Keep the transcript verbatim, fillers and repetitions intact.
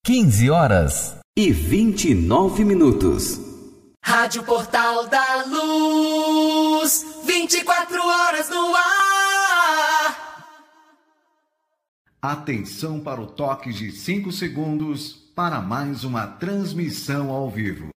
quinze horas e vinte e nove minutos. Rádio Portal da Luz, vinte e quatro horas no ar. Atenção para o toque de cinco segundos para mais uma transmissão ao vivo.